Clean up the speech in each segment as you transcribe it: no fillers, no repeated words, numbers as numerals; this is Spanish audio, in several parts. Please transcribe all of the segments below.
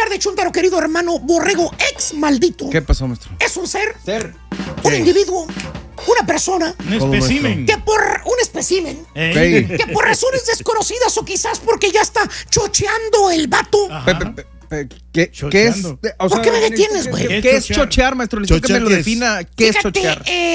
de Chuntaro, querido hermano Borrego, ex maldito. ¿Qué pasó, maestro? Es un ser. Un individuo. Una persona. Un espécimen. Que por un espécimen. Que por razones desconocidas o quizás porque ya está chocheando el vato. ¿Qué es? O ¿Por qué me detienes, güey? ¿Qué es chochear, maestro? Necesito que me lo defina. ¿Qué es chochear?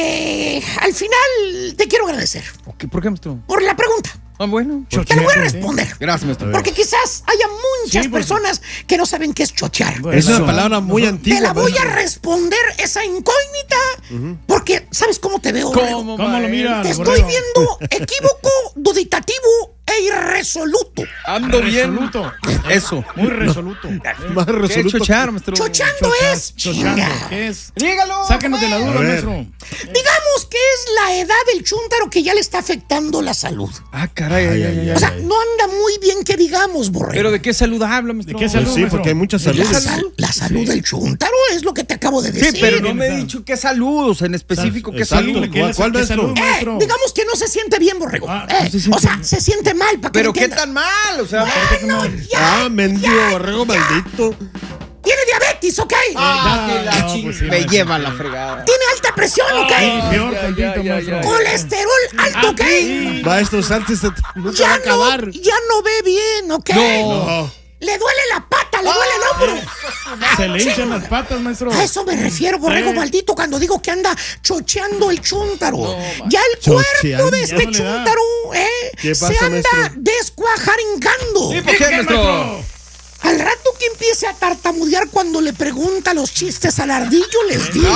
Al final te quiero agradecer. ¿Por qué, maestro? Por la pregunta. Ah, bueno. Te lo voy a responder. Gracias, maestro. Porque quizás haya muchas personas que no saben qué es chochear. Es una palabra muy antigua. Te la voy a responder esa incógnita. Porque, ¿sabes cómo te veo? ¿Cómo lo miras? Te estoy viendo equívoco, duditativo e irresoluto. Ando bien. Eso. Muy resoluto. Más resoluto. ¿Qué es chochear, maestro? Chochando es. Chinga. ¿Qué es? Dígalo. Sáquenos de la duda, maestro. Digamos que es la edad del chúntaro que ya le está afectando la salud. Ah, caray. O sea, no anda muy bien que digamos, Borrego. ¿Pero de qué salud habla, maestro? ¿De qué salud, Sí, maestro? porque hay mucha salud. La salud del chúntaro es lo que te acabo de decir. Sí, pero no me he dicho qué salud, o sea, en específico qué Exacto. salud. ¿Cuál, ¿Qué maestro? salud, maestro? Digamos que no se siente bien, Borrego. se siente O sea, se siente mal. ¿Para Pero que qué tan mal, o sea. Bueno, ya. Mendigo Borrego maldito. Tiene diabetes, ¿ok? Pues sí, me maestro. lleva la fregada. Tiene alta presión, ¿ok? Peor tantito, maestro. Colesterol alto, ¿ok? Maestro, salte, no se va a acabar. Ya no ve bien, ¿ok? No. Le duele la pata, le duele el hombro. Se le hinchan las patas, maestro. A eso me refiero, Borrego maldito, cuando digo que anda chocheando el chúntaro. Ya el cuerpo de este Ya no le da. chúntaro, ¿Qué se pasa, anda maestro? descuajaringando. ¿Y por qué, maestro? Al rato que empiece a tartamudear cuando le pregunta los chistes al ardillo, les digo.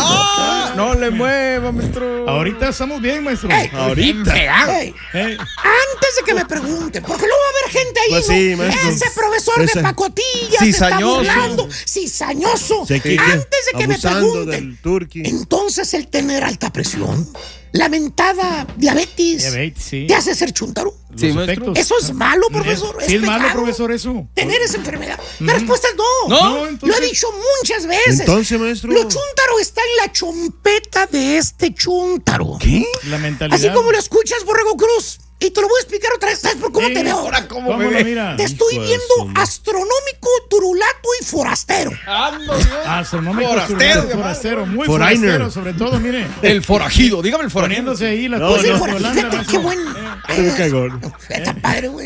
No le mueva, maestro. Ahorita estamos bien, maestro. Ahorita. Ey, Ey, antes de que me pregunten, porque luego va a haber gente ahí, Pues ¿no? sí, maestro. Ese profesor Ese- de pacotillas se está Cizañoso. burlando. Cizañoso. Sí, que- Antes de que me abusando pregunten. del turqui. Entonces el tener alta presión, lamentada diabetes, Diabetes, sí. ¿te hace ser chúntaro? Los Sí, maestro. efectos. ¿Eso es malo, profesor? Sí, es malo, pecado profesor, eso. tener esa enfermedad. La respuesta es no. No, Lo he entonces. dicho muchas veces. Entonces, maestro. Lo chúntaro está en la chompeta de este chúntaro. ¿Qué? La mentalidad. Así como lo escuchas, Borrego Cruz. Y te lo voy a explicar otra vez. ¿Sabes por cómo Sí. te veo? Ahora, ¿cómo ¿Cómo me lo ve? mira? Te estoy Hijo de viendo su madre. astronómico, turulato y forastero. Ando bien. Astronómico, Forastero, forastero, muy Foreigner. forastero, sobre todo, mire. El forajido, dígame el forajido. Poniéndose ahí las No, Pues sí, cosas no. de Holanda, fíjate qué maestro. buen. Se me cagó. Está padre, güey.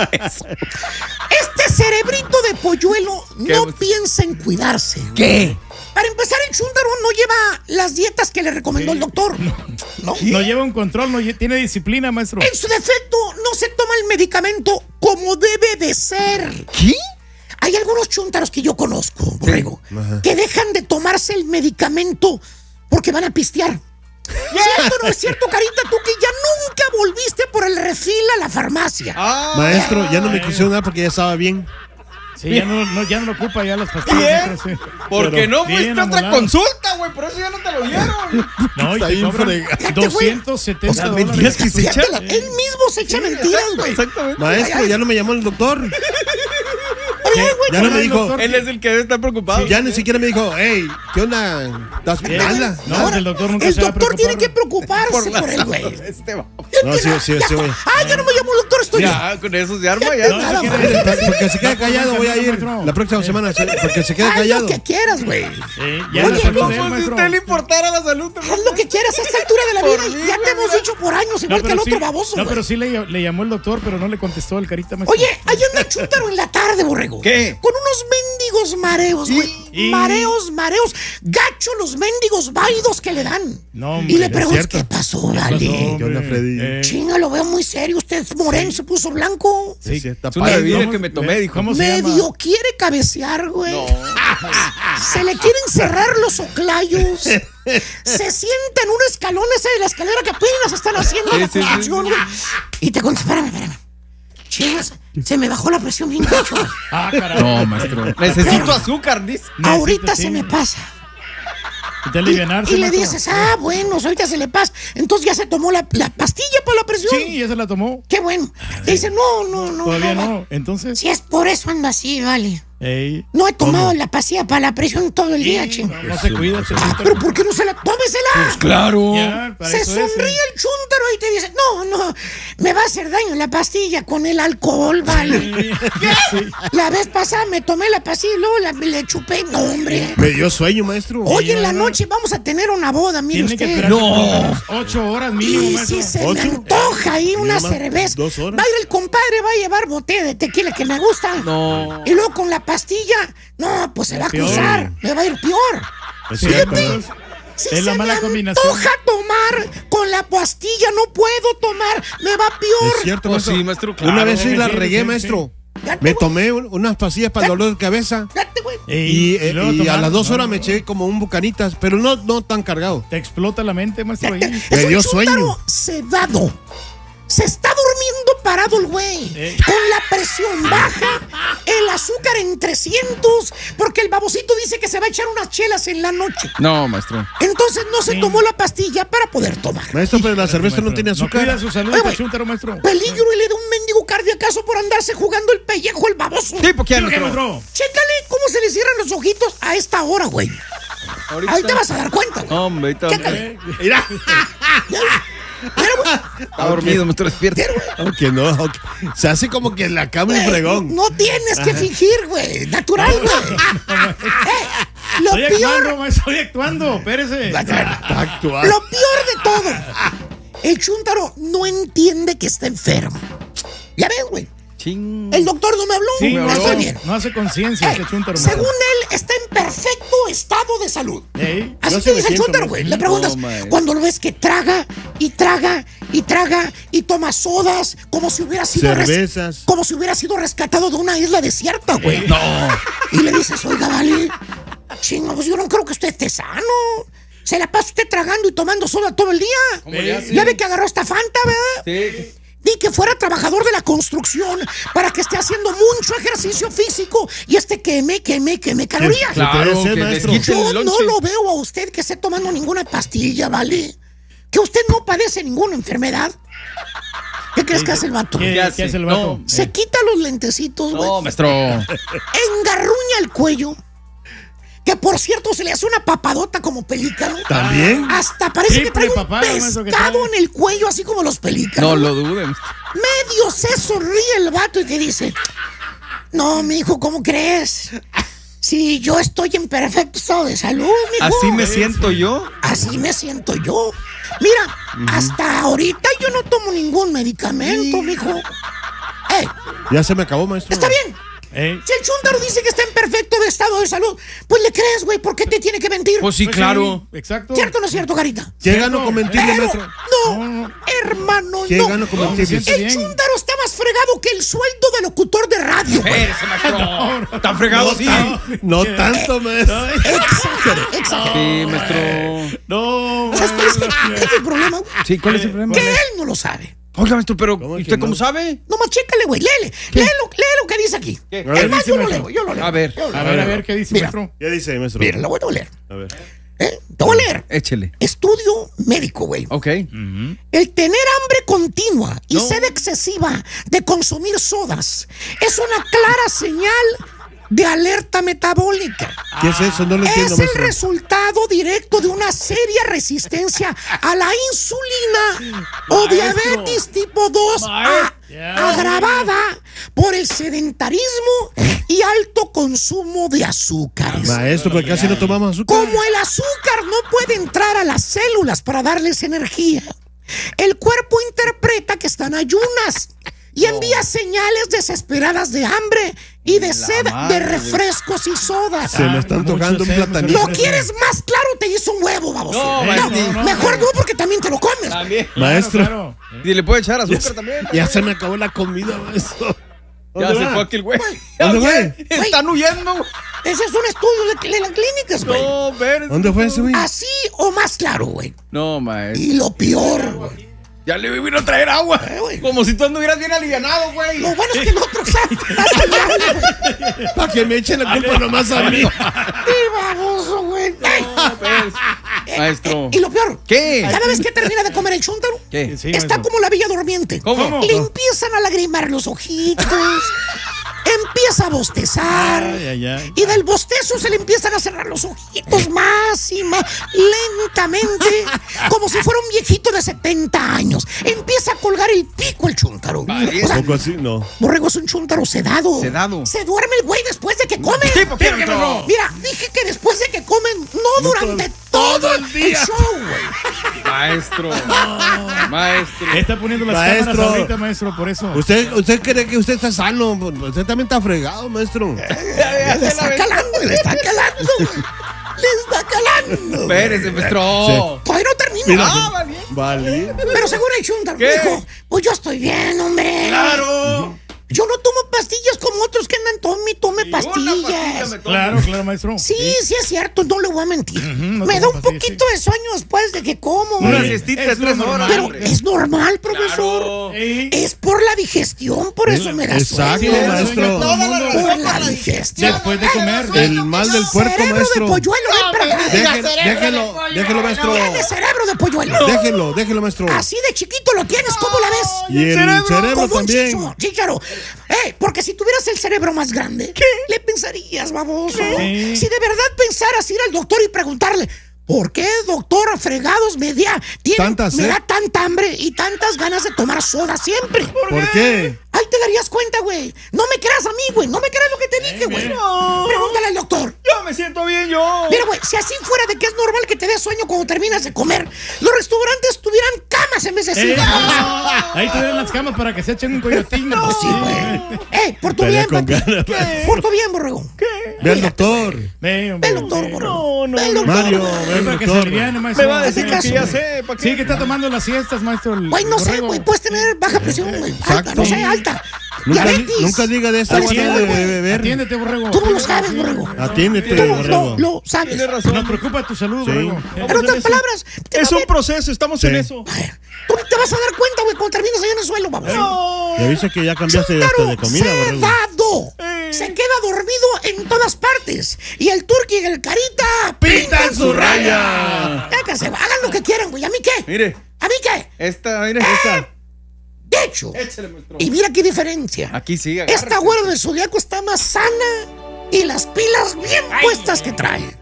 Este cerebrito de polluelo no piensa en cuidarse. ¿Qué? Para empezar, el chúntaro no lleva las dietas que le recomendó el doctor. ¿No? No lleva un control, tiene disciplina, maestro. En su defecto, no se toma el medicamento como debe de ser. ¿Qué? Hay algunos chúntaros que yo conozco, Borrego, que dejan de tomarse el medicamento porque van a pistear. ¿Cierto o no es cierto, Carita? Tú que ya nunca volviste por el refil a la farmacia. Maestro, ya no me quisieron dar porque ya estaba bien. Sí, ya no lo ocupa ya las pastillas. Bien. maestro, sí. Porque no bien fuiste a otra amolado. consulta, güey. Por eso ya no te lo dieron. No, y Está te bien cobran fregado. 270 O sea, dólares. mentiras que se Fíjate, echan. él mismo se echa mentiras, güey. Exactamente. Maestro, ya no me llamó el doctor. Oye, güey, Ya no me dijo. doctor. Él es el que debe estar preocupado. Ya ni siquiera me dijo, hey, ¿qué onda? ¿Estás mala? No, el doctor nunca el se va a doctor tiene que preocupar. preocuparse Por por la él, güey. salud de este va. No, sí, güey. Ya no me llamó el doctor, estoy bien. Ya, con eso se arma Ya ya. nada, si madre. quieres- Porque se quede callado, voy a ir Maestro. la próxima semana. Porque se quede Haz callado. lo que quieras, güey. Sí, ya Oye, la salud ¿cómo de él, Como si a maestro. usted le importara la salud. Haz lo que quieras a esta altura de la Por vida. mí, Ya te hemos ¿verdad? dicho por años, igual que pero el otro sí- baboso, No, güey. pero sí le llamó el doctor, pero no le contestó el Carita, maestro. Oye, ahí anda Chúntaro en la tarde, Borrego. ¿Qué? Con unos mendigos mareos, güey. Y- Mareos. Gacho los mendigos válidos que le dan. No, hombre, y le es preguntas, cierto. ¿qué pasó, vale? ¿Qué onda, Freddy? Chinga, lo veo muy serio. Usted es moreno, se puso blanco. Sí, está Es una padre. bebida ¿Cómo- que me tomé, dijo. ¿Cómo se llama? Medio quiere cabecear, güey. Se le quieren cerrar los oclayos. Se sienta en un escalón ese de la escalera que apenas están haciendo la sí, construcción, güey. Y te contesta, espérame. Chingas, se me bajó la presión bien gacho, güey. Ah, caray. No, maestro. Necesito azúcar, dice. Ahorita sí. se me pasa. De alivianarse, Y le maestro. dices, bueno, ahorita se le pasa. Entonces ya se tomó la pastilla para la presión. Sí, ya se la tomó. Qué bueno. Te dice, no. Todavía no. Entonces. Si es por eso anda así, vale. Ey. No he tomado la pastilla para la presión todo el día, ching. No se cuida, se Pero ¿por qué no se la... tómesela? Pues claro. Ya, para Se eso es, sonríe el chúntaro y te dice, no, me va a hacer daño la pastilla con el alcohol, vale. Sí. La vez pasada me tomé la pastilla y luego le chupé. No, hombre. Me dio sueño, maestro. Hoy en la no. noche vamos a tener una boda, mire Tiene que usted. esperar No. 8 horas mínimo, Y maestro. si se me 8. antoja ahí una Mínimo, cerveza, 2 horas. va a ir el compadre, va a llevar botella de tequila que me gusta. No. Y luego con la pastilla, no, pues se va a Peor. cruzar, me va a ir peor. Es cierto. Fíjate, si Es la se mala me combinación. antoja tomar con la pastilla, no puedo tomar, me va peor. Es cierto, Oh, maestro. sí, maestro, claro. Una vez sí la Sí, regué, sí, maestro. Date, Me güey. tomé unas pastillas para el dolor de cabeza. Date, güey. Ey, luego Y a tomar, las 2 no, horas no, me no. eché como un bucanitas, pero no tan cargado. Te explota la mente, maestro. Ahí. Es Me un dio chúntaro sueño. sedado. Se está durmiendo parado el güey. Con la presión baja, el azúcar en 300, porque el babosito dice que se va a echar unas chelas en la noche. No, maestro. Entonces no se Sí. tomó la pastilla para poder tomar. Maestro, pero la cerveza no Maestro. tiene No cuida azúcar. su salud, Oye, güey. este chúntaro, maestro. Peligro y le da un mendigo cardíaco por andarse jugando el pellejo el baboso. Sí, ¿por qué, ¿Qué, maestro? maestro? Chécale cómo se le cierran los ojitos a esta hora, güey. Ahorita. Ahí te vas a dar cuenta, güey. Hombre, ahorita. Chécale. Mira. Mira, güey. Está dormido, maestro, despierta. Aunque no, se hace como que en la cama y fregón. No tienes que fingir, güey. Natural, güey. Lo Estoy actuando, peor, maestro, estoy actuando. Espérese. Actual. lo peor de todo, el chúntaro no entiende que está enfermo. Ya ves, güey. Ching. El doctor no me habló. Sí, no no, está bien. no hace conciencia este chúntaro. Según él, está en perfecto estado de salud. Ey. Así Yo te sí me dice el siento, chúntaro, ¿no? güey. Le preguntas, No, maestro. cuando lo ves que traga y traga y traga y toma sodas como si hubiera sido Cervezas. como si hubiera sido rescatado de una isla desierta, güey. No. Y le dices, oiga, vale, chinga, pues yo no creo que usted esté sano. Se la pasa usted tragando y tomando soda todo el día. ¿Cómo le hace? Ya ve que agarró esta Fanta, ¿verdad? Sí. Ni que fuera trabajador de la construcción para que esté haciendo mucho ejercicio físico y queme calorías. Puede Claro, ser, que maestro. desquite Yo el no lonche. lo veo a usted que esté tomando ninguna pastilla, ¿vale? Que usted no padece ninguna enfermedad. ¿Qué crees que hace el vato? ¿Qué, ¿Qué hace hace? el vato? No. Se quita los lentecitos, güey. No, maestro. Engarruña el cuello. Que por cierto se le hace una papadota como pelícano. ¿También? Hasta parece Triple que trae un papada, maestro, que pescado trae. en el cuello, así como los pelícanos. No lo duden. Medio se sonríe el vato y te dice: no, mijo, ¿cómo crees? Si yo estoy en perfecto estado de salud, mijo. Así me siento yo. Así me siento yo. Mira, hasta ahorita yo no tomo ningún medicamento, mijo. Ya se me acabó, maestro. Está bien. Ey. Si el chúntaro dice que está en perfecto estado de salud, pues le crees, güey. ¿Por qué te tiene que mentir? Pues sí, Pues claro. sí, exacto. ¿Cierto o no es cierto, Carita? ¿Qué gano con mentirle, Pero, maestro? no, hermano, ¿Qué no. gano con No, mentirle? me siento El bien. chúntaro está más fregado que el sueldo de locutor de radio, güey. Espérese, maestro. Está fregado, sí. No tanto, maestro. Exagero. Sí, maestro. No, ¿Sabes cuál es el problema? güey? Sí, ¿cuál es el problema? Que él no lo sabe. Oiga, maestro, pero ¿Cómo ¿y que usted no? cómo sabe? Nomás chécale, güey. Léele. Lee lo que dice aquí. ¿Qué? A ver, Es más, dice, yo lo maestro. leo, yo lo leo. A ver. Yo lo A leo. ver, ¿qué dice, Mira. maestro? ¿Qué dice, maestro? Mira, lo voy a leer. A ver. Te voy a leer. Échele. Estudio médico, güey. Ok. El tener hambre continua y No. sed excesiva de consumir sodas es una clara señal de alerta metabólica. ¿Qué es eso? No lo Es entiendo, el maestro. resultado directo de una seria resistencia a la insulina o diabetes tipo 2A, Ya. agravada por el sedentarismo y alto consumo de azúcares. Maestro, pero casi no tomamos azúcar. Como el azúcar no puede entrar a las células para darles energía, el cuerpo interpreta que están ayunas y envía señales desesperadas de hambre y de sed madre, de refrescos y sodas. Se me está antojando un mucho platanito. ¿Lo quieres más claro? Te hizo un huevo, baboso. No, maestro. Mejor no, porque también te lo comes. También. Maestro. Claro. Y le puede echar azúcar también. Ya se me acabó la comida, maestro. Ya ¿Dónde se va? fue aquel güey. ¿Dónde Oye, fue? Están huyendo. Ese es un estudio de las clínicas, güey. No, ver. ¿Dónde fue ese, güey? Así o más claro, güey. No, maestro. Y lo peor, güey. Ya le vino a traer agua. güey. Como si tú anduvieras bien alivianado, güey. Lo bueno es que el otro sabe. Para que me echen la culpa nomás a mí. ¡Qué baboso, güey! No, pues. Maestro. Y lo peor, ¿Qué? cada vez que termina de comer el chúntaro, ¿Qué? Sí, está maestro. como la Bella Durmiente. ¿Cómo? Le empiezan a lagrimar los ojitos. empieza a bostezar. Y del bostezo se le empiezan a cerrar los ojitos más y más lentamente, como si fuera un viejito de 70 años. Empieza a colgar el pico el chúntaro. O sea, poco así, no. Borrego es un chúntaro sedado. Se duerme el güey después de que come. Mira, dije que después de que comen, no durante todo el show, güey. Maestro. Maestro. Está poniendo las cámaras ahorita, maestro, por eso. ¿Usted cree que usted está sano? Usted también está fregado, maestro. Le está calando. Le está calando. Espérese, maestro. Todavía no termino. Vale. Pero seguro el chúntaro dijo, pues yo estoy bien, hombre. Claro. Yo no tomo pastillas como otros que andan tome pastillas. Claro, maestro. Sí, es cierto, no le voy a mentir. Me da un poquito de sueño después de que como. Una siestita de 3 horas. Pero es normal, profesor. Claro. Es por la digestión, por eso me da sueño. Exacto, maestro. Por la digestión. Después de comer. El mal del puerco, cerebro maestro. De polluelo, Déjelo, maestro. Tiene cerebro de polluelo. Déjelo, maestro. Así de chiquito lo tienes, ¿cómo la ves? Y el cerebro como también. Un chícharo. Porque si tuvieras el cerebro más grande, ¿qué le pensarías, baboso? Sí. Si de verdad pensaras ir al doctor y preguntarle, ¿por qué, doctor, fregados me da tanta hambre y tantas ganas de tomar soda siempre? ¿Por qué? Ahí te darías cuenta, güey. No me creas a mí, güey. No me creas lo que te dije, güey. No. Pregúntale al doctor. Yo me siento bien, yo. Mira, güey, si así fuera de que es normal que te dé sueño cuando terminas de comer, los restaurantes tuvieran camas en vez de sillas. Ahí te dan las camas para que se echen un coyotín. No, sí, güey. Por tu bien, papi. Por tu bien, borrego. Ve al doctor. Ve al doctor, borrego. No. Ve al doctor. Mario, ve al Para que se doctor. aliviane, maestro. Me va a decir que ya sé. Sí, que está tomando las siestas, maestro. Güey, no sé, güey. Puedes tener baja presión, güey. Alta, no sé, alta. Nunca diga de esa agua de beber. Atiéndete, borrego. Tú no lo sabes, borrego. Atiéndete, Tú borrego. lo sabes. Tienes razón. Nos preocupa tu salud, borrego. En otras palabras, Es un proceso, estamos en eso. tú te vas a dar cuenta, güey, cuando terminas ahí en el suelo, vamos. Le dice que ya cambiaste hasta de comida, borrego. Sedado. Se queda dormido en todas partes. Y el turqui y el carita ¡Pintan su raya! Ya que se hagan lo que quieran, güey. ¿A mí qué? Mire. ¿A mí qué? Mire. Esta. De hecho. Échale, maestro. Y mira qué diferencia. Aquí sí, Esta güera del Zodiaco está más sana y las pilas bien puestas que trae.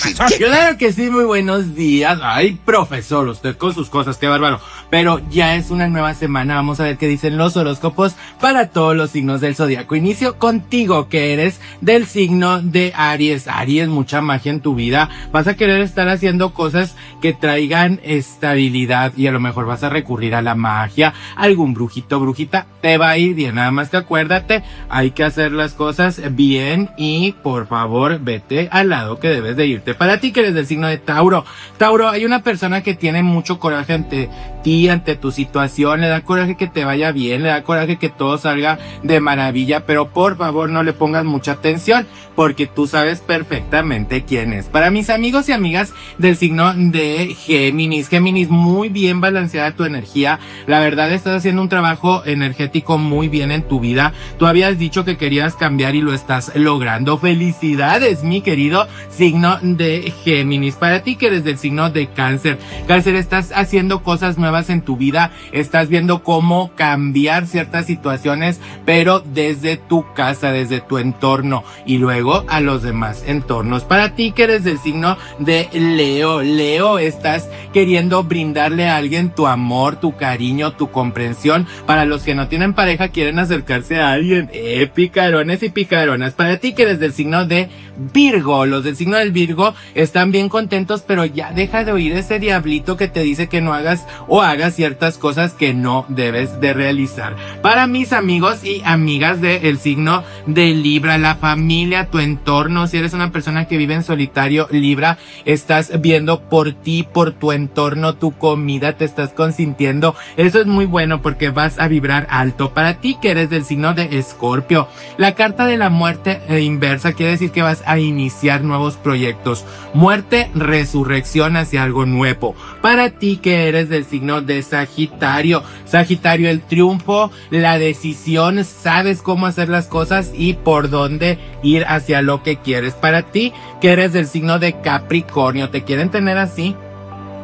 Claro que sí, muy buenos días. Ay, profesor, usted con sus cosas, qué bárbaro. Pero ya es una nueva semana, vamos a ver qué dicen los horóscopos para todos los signos del zodiaco. Inicio contigo, que eres del signo de Aries. Aries, mucha magia en tu vida. Vas a querer estar haciendo cosas que traigan estabilidad y a lo mejor vas a recurrir a la magia. Algún brujito, brujita, te va a ir bien. Nada más que acuérdate, hay que hacer las cosas bien y por favor vete al lado que debes de irte. Para ti que eres del signo de Tauro. Tauro, hay una persona que tiene mucho coraje ante ti, ante tu situación, le da coraje que te vaya bien, le da coraje que todo salga de maravilla, pero por favor no le pongas mucha atención, porque tú sabes perfectamente quién es. Para mis amigos y amigas del signo de Géminis, Géminis, muy bien balanceada tu energía, la verdad estás haciendo un trabajo energético muy bien en tu vida, tú habías dicho que querías cambiar y lo estás logrando. Felicidades, mi querido signo de Géminis. Para ti que eres del signo de Cáncer, Cáncer, estás haciendo cosas nuevas en tu vida, estás viendo cómo cambiar ciertas situaciones, pero desde tu casa, desde tu entorno y luego a los demás entornos. Para ti que eres del signo de Leo, Leo, estás queriendo brindarle a alguien tu amor, tu cariño, tu comprensión. Para los que no tienen pareja, quieren acercarse a alguien. Picarones y picaronas. Para ti que eres del signo de Virgo, los del signo del Virgo están bien contentos, pero ya deja de oír ese diablito que te dice que no hagas o hagas ciertas cosas que no debes de realizar. Para mis amigos y amigas del signo de Libra, la familia, tu entorno, si eres una persona que vive en solitario, Libra, estás viendo por ti, por tu entorno, tu comida, te estás consintiendo. Eso es muy bueno porque vas a vibrar alto. Para ti que eres del signo de Escorpio, la carta de la muerte inversa quiere decir que vas a iniciar nuevos proyectos. Muerte, resurrección hacia algo nuevo. Para ti que eres del signo de Sagitario, Sagitario, el triunfo, la decisión, sabes cómo hacer las cosas y por dónde ir hacia lo que quieres. Para ti que eres del signo de Capricornio, ¿te quieren tener así?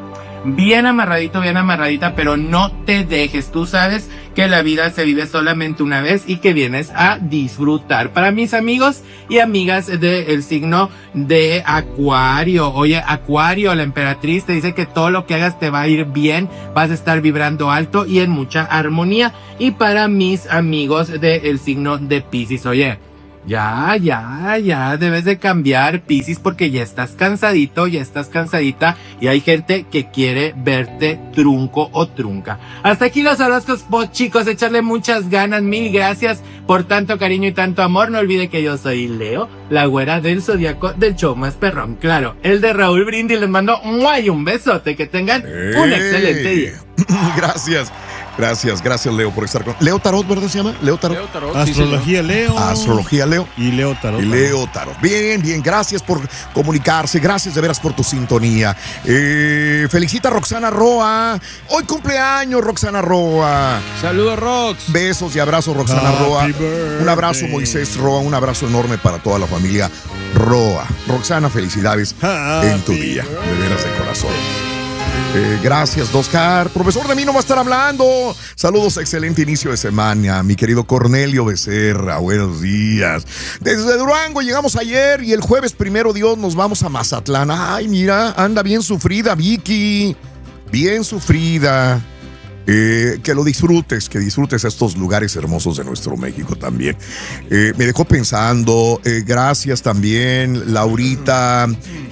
bien amarradito, bien amarradita, pero no te dejes. Tú sabes que la vida se vive solamente una vez y que vienes a disfrutar. Para mis amigos y amigas del signo de Acuario. Oye, Acuario, la emperatriz te dice que todo lo que hagas te va a ir bien, vas a estar vibrando alto y en mucha armonía. Y para mis amigos del signo de Piscis, oye, ya, debes de cambiar, Piscis, porque ya estás cansadito, ya estás cansadita y hay gente que quiere verte trunco o trunca. Hasta aquí los horóscopos, chicos, echarle muchas ganas, mil gracias por tanto cariño y tanto amor. No olvide que yo soy Leo, la güera del zodiaco del show más perrón, claro, el de Raúl Brindis. Les mando un besote, que tengan un excelente día. Gracias, Leo, por estar con... Leo Tarot, ¿verdad se llama? Leo Tarot. Astrología Leo. Astrología Leo. Y Leo Tarot. Bien, gracias por comunicarse, gracias de veras por tu sintonía. Felicita a Roxana Roa. Hoy cumpleaños, Roxana Roa. Saludos, Rox. Besos y abrazos, Roxana Roa. Un abrazo, Moisés Roa. Un abrazo enorme para toda la familia Roa. Roxana, felicidades en tu día. De veras, de corazón. Gracias, Oscar. Profesor, de mí no va a estar hablando. Saludos, excelente inicio de semana. Mi querido Cornelio Becerra, buenos días. Desde Durango llegamos ayer y el jueves, primero Dios, nos vamos a Mazatlán. Ay, mira, anda bien sufrida Vicky. Bien sufrida. Que lo disfrutes, que disfrutes estos lugares hermosos de nuestro México también. Me dejó pensando. Gracias también, Laurita.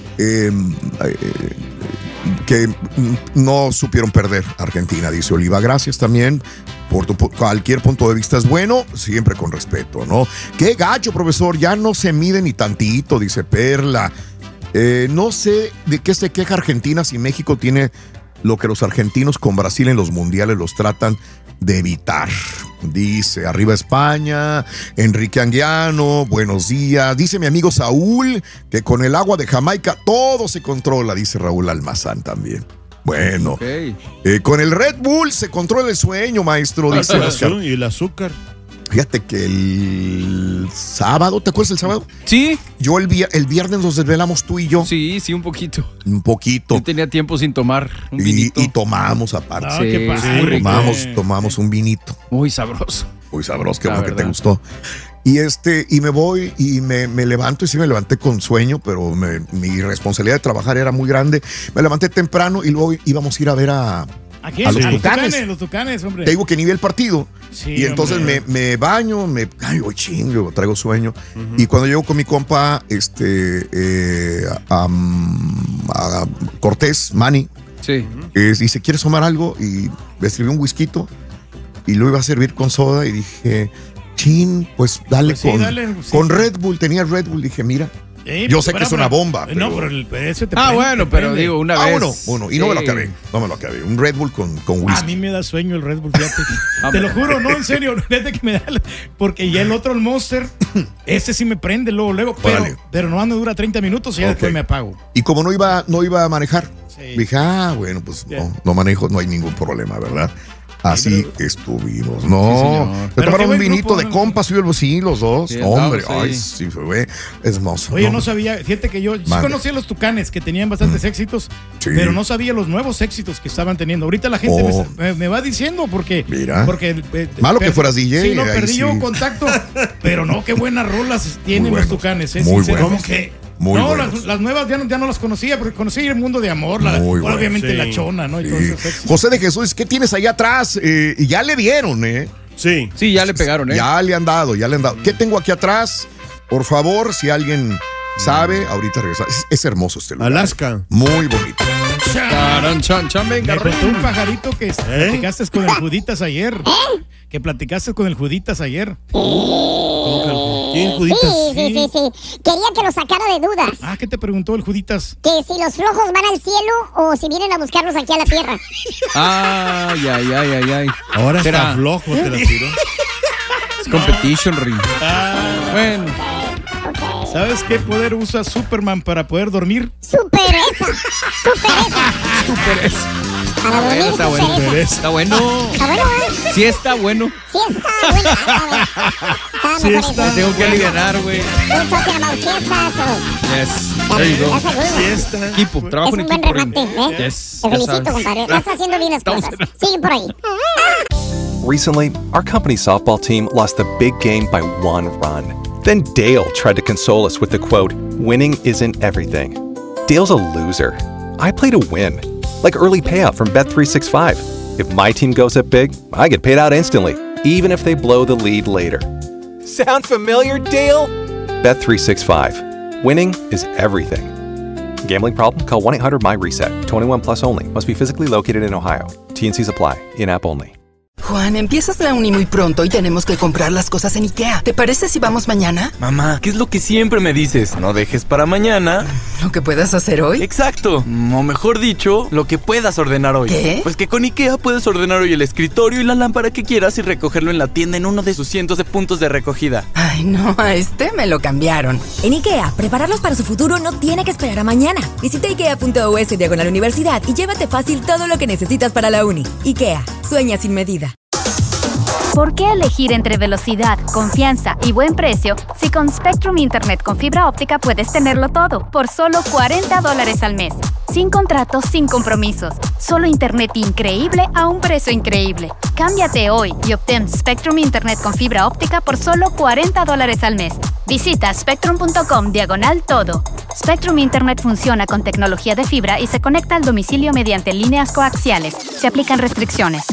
Que no supieron perder Argentina, dice Oliva. Gracias también por cualquier punto de vista es bueno, siempre con respeto, ¿no? Qué gacho, profesor, ya no se mide ni tantito, dice Perla. No sé de qué se queja Argentina si México tiene lo que los argentinos con Brasil en los mundiales los tratan de evitar. Dice, arriba España, Enrique Anguiano, buenos días. Dice mi amigo Saúl que con el agua de Jamaica todo se controla, dice Raúl Almazán también. Bueno, con el Red Bull se controla el sueño, maestro, dice Oscar. Y el azúcar. Fíjate que el sábado, ¿te acuerdas del sábado? Sí. Yo el viernes nos desvelamos tú y yo. Sí, un poquito. Un poquito. Yo tenía tiempo sin tomar un vinito. Y tomamos aparte. Ah, qué padre. Tomamos un vinito. Muy sabroso. Muy sabroso, qué bueno que te gustó. Y me voy y me levanto, y sí me levanté con sueño, pero mi responsabilidad de trabajar era muy grande. Me levanté temprano y luego íbamos a ir a ver a los Tucanes. Los Tucanes, hombre. Te digo que ni vi el partido. Sí, y entonces me baño, voy chingo, traigo sueño. Y cuando llego con mi compa, a Cortés, Manny, dice, ¿quieres tomar algo? Y le escribí un whisky y lo iba a servir con soda y dije, pues dale, con Red Bull. Tenía Red Bull, dije, mira. Yo sé que es una bomba. Pero, no, pero ese te pero digo, una vez. Bueno, y no me lo acabé. Un Red Bull con whisky. A mí me da sueño el Red Bull, fíjate. Te lo juro, no, en serio. Fíjate que me da. Porque ya el otro, el Monster, ese sí me prende luego. Pero no dura 30 minutos y ya después me apago. Y como no iba a manejar, dije, bueno, pues no manejo, no hay ningún problema, ¿verdad? Así estuvimos, ¿no? Se tomaron un vinito de compas, sí, los dos. Hombre, sí, fue hermoso. Oye, no sabía, fíjate que yo conocía a los Tucanes que tenían bastantes éxitos, pero no sabía los nuevos éxitos que estaban teniendo. Ahorita la gente me va diciendo porque malo que fueras DJ. Sí, no, perdí yo contacto, pero no, qué buenas rolas tienen los Tucanes. Muy buenos. Las nuevas ya no las conocía, porque conocí el Mundo de Amor, obviamente la Chona, ¿no? Y todo eso. José de Jesús, ¿qué tienes allá atrás? Y ya le dieron, ¿eh? Sí, ya le pegaron, ¿eh? Ya le han dado. ¿Qué tengo aquí atrás? Por favor, si alguien sabe, ahorita regresa. Es hermoso este lugar. Alaska. Muy bonito. Me contó un pajarito que platicaste con el Juditas ayer. Que platicaste con el Juditas ayer. ¿Quién, Juditas? Sí. Quería que lo sacara de dudas. ¿Qué te preguntó el Juditas? Que si los flojos van al cielo o si vienen a buscarlos aquí a la tierra. Ay. Ahora está flojo, te la tiró. Es competition, Ring. Bueno. ¿Sabes qué poder usa Superman para poder dormir? Super esa. Super esa. Para dormir. Está bueno. Está bueno. Está bueno, ¿eh? Sí está bueno. Sí está bueno. Está Sí mejor está. eso. Tengo que alivianar, güey. We're talking about fiestas o... Yes. There you go. That's a good one. Fiesta. Equipo. Trabajo Es en un buen equipo. remate, ¿eh? Yes. Te Ya felicito, sabes. compadre. Estás haciendo bien las Estamos cosas. en- Sigue por ahí. Recently, our company softball team lost the big game by 1 run. Then Dale tried to console us with the quote, "Winning isn't everything." Dale's a loser. I play to win. Like early payout from Bet365. If my team goes up big, I get paid out instantly, even if they blow the lead later. Sound familiar, Dale? Bet365. Winning is everything. Gambling problem? Call 1-800-MY-RESET. 21 plus only. Must be physically located in Ohio. T&Cs apply. In-app only. Juan, empiezas la uni muy pronto y tenemos que comprar las cosas en IKEA. ¿Te parece si vamos mañana? Mamá, ¿qué es lo que siempre me dices? No dejes para mañana. ¿Lo que puedas hacer hoy? Exacto. O mejor dicho, lo que puedas ordenar hoy. ¿Qué? Pues que con IKEA puedes ordenar hoy el escritorio y la lámpara que quieras y recogerlo en la tienda en uno de sus cientos de puntos de recogida. Ay, no, a este me lo cambiaron. En IKEA, prepararlos para su futuro no tiene que esperar a mañana. Visita ikea.us/universidad y llévate fácil todo lo que necesitas para la uni. IKEA, sueña sin medida. ¿Por qué elegir entre velocidad, confianza y buen precio si con Spectrum Internet con fibra óptica puedes tenerlo todo por solo $40 al mes? Sin contratos, sin compromisos. Solo internet increíble a un precio increíble. Cámbiate hoy y obtén Spectrum Internet con fibra óptica por solo $40 al mes. Visita spectrum.com/todo. Spectrum Internet funciona con tecnología de fibra y se conecta al domicilio mediante líneas coaxiales. Se aplican restricciones.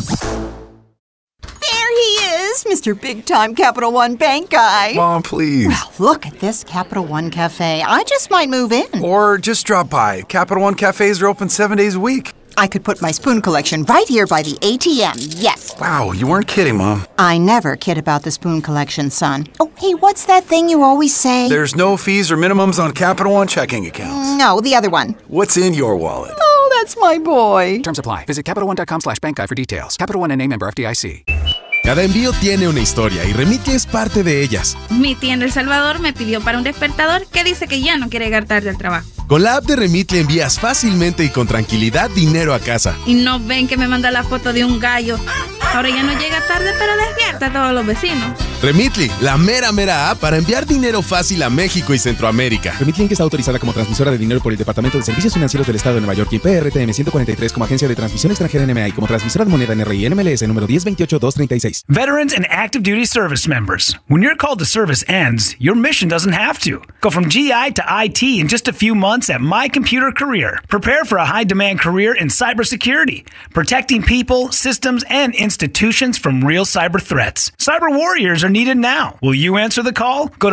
There he is, Mr. Big Time Capital One Bank guy. Mom, please. Well, look at this Capital One Cafe. I just might move in. Or just drop by. Capital One cafes are open 7 days a week. I could put my spoon collection right here by the ATM, yes. Wow, you weren't kidding, Mom. I never kid about the spoon collection, son. Oh, hey, what's that thing you always say? There's no fees or minimums on Capital One checking accounts. No, the other one. What's in your wallet? Oh, that's my boy. Terms apply. Visit CapitalOne.com/bankguy for details. Capital One NA, member FDIC. Cada envío tiene una historia y Remitly es parte de ellas. Mi tía en El Salvador me pidió para un despertador que dice que ya no quiere llegar tarde al trabajo. Con la app de Remitly envías fácilmente y con tranquilidad dinero a casa. Y no ven que me manda la foto de un gallo. Ahora ya no llega tarde, pero despierta a todos los vecinos. Remitly, la mera app para enviar dinero fácil a México y Centroamérica. Remitly Inc. está autorizada como transmisora de dinero por el Departamento de Servicios Financieros del Estado de Nueva York y PRTM 143 como agencia de transmisión extranjera NMA y como transmisora de moneda NRI NMLS número 1028236. Veterans and active duty service members. When your call to service ends, your mission doesn't have to. Go from GI to IT in just a few months at My Computer Career. Prepare for a high-demand career in cybersecurity, protecting people, systems, and institutions from real cyber threats. Cyber warriors are needed now. Will you answer the call? Go to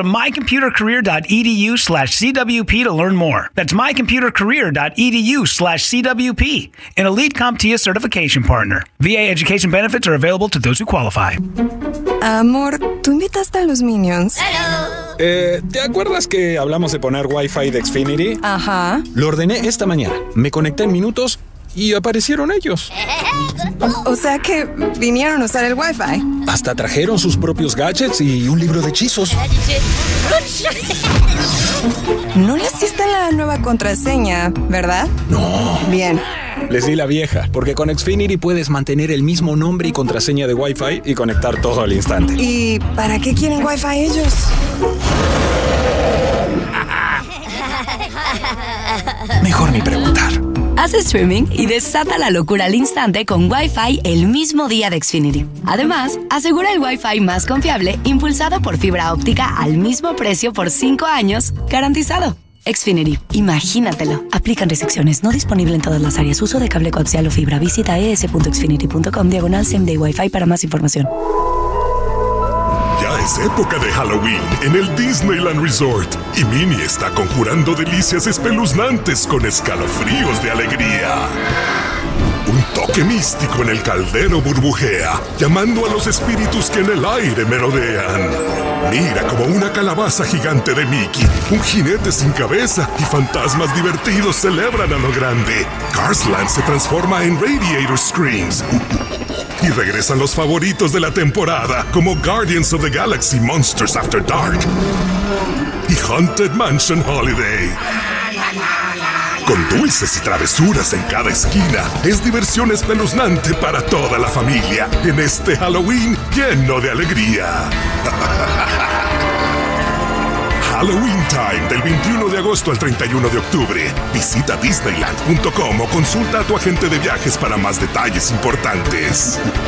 mycomputercareer.edu/CWP to learn more. That's mycomputercareer.edu/CWP, an elite CompTIA certification partner. VA education benefits are available to those who qualify. Amor, ¿tú invitaste a los Minions? ¿Te acuerdas que hablamos de poner Wi-Fi de Xfinity? Ajá. Lo ordené esta mañana. Me conecté en minutos y aparecieron ellos. O sea que vinieron a usar el Wi-Fi. Hasta trajeron sus propios gadgets y un libro de hechizos. No les diste la nueva contraseña, ¿verdad? No. Bien. Les di la vieja, porque con Xfinity puedes mantener el mismo nombre y contraseña de Wi-Fi y conectar todo al instante. ¿Y para qué quieren Wi-Fi ellos? Mejor ni preguntar. Haz streaming y desata la locura al instante con Wi-Fi el mismo día de Xfinity. Además, asegura el Wi-Fi más confiable impulsado por fibra óptica al mismo precio por 5 años, garantizado. Xfinity, imagínatelo. Aplican restricciones, no disponible en todas las áreas. Uso de cable coaxial o fibra. Visita es.xfinity.com/same-day Wi-Fi para más información. Ya es época de Halloween en el Disneyland Resort y Minnie está conjurando delicias espeluznantes con escalofríos de alegría. Un toque místico en el caldero burbujea, llamando a los espíritus que en el aire merodean. Mira como una calabaza gigante de Mickey, un jinete sin cabeza y fantasmas divertidos celebran a lo grande. Cars Land se transforma en Radiator Screams. Y regresan los favoritos de la temporada, como Guardians of the Galaxy Monsters After Dark y Haunted Mansion Holiday. Con dulces y travesuras en cada esquina, es diversión espeluznante para toda la familia en este Halloween lleno de alegría. Halloween Time del 21 de agosto al 31 de octubre. Visita Disneyland.com o consulta a tu agente de viajes para más detalles importantes.